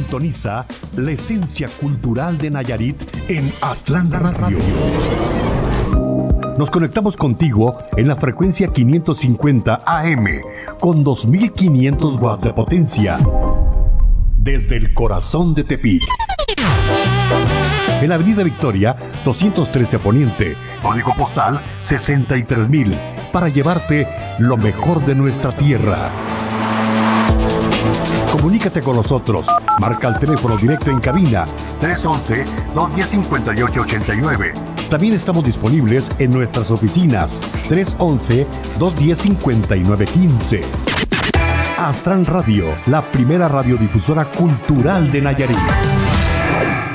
Sintoniza la esencia cultural de Nayarit en Aztlán Radio. Nos conectamos contigo en la frecuencia 550 AM con 2500 watts de potencia. Desde el corazón de Tepic. En la Avenida Victoria, 213 Poniente, código postal 63000, para llevarte lo mejor de nuestra tierra. Comunícate con nosotros. Marca el teléfono directo en cabina 311-210-5889. También estamos disponibles en nuestras oficinas 311-210-5915. Aztlán Radio, la primera radiodifusora cultural de Nayarit.